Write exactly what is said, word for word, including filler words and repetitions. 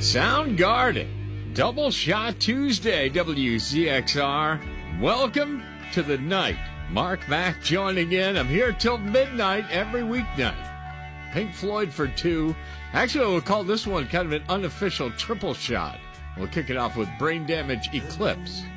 Soundgarden, Double Shot Tuesday, W Z X R. Welcome to the night. Mark Mack joining in. I'm here till midnight every weeknight. Pink Floyd for two. Actually, we'll call this one kind of an unofficial triple shot. We'll kick it off with Brain Damage Eclipse.